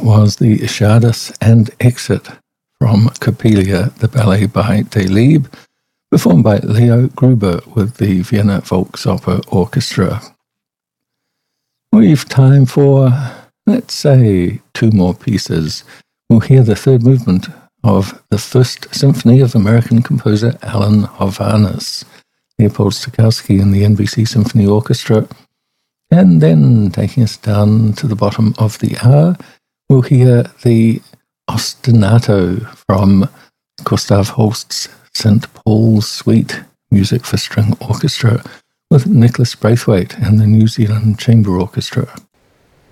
was the Ishardus and Exit from Coppelia, the ballet by Delibes, performed by Leo Gruber with the Vienna Volksoper Orchestra. We've time for, let's say, 2 more pieces. We'll hear the third movement of the First Symphony of American composer Alan Hovhaness, Leopold Stokowski and the NBC Symphony Orchestra. And then, taking us down to the bottom of the hour, we'll hear the Ostinato from Gustav Holst's St. Paul's Suite, music for string orchestra, with Nicholas Braithwaite and the New Zealand Chamber Orchestra.